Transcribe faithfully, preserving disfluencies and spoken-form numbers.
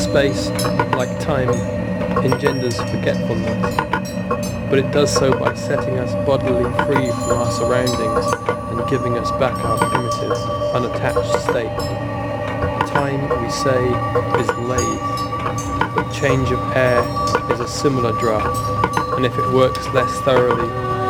Space, like time, engenders forgetfulness, but it does so by setting us bodily free from our surroundings and giving us back our primitive, unattached state. Time, we say, is lathe, but change of air is a similar draught, and if it works less thoroughly,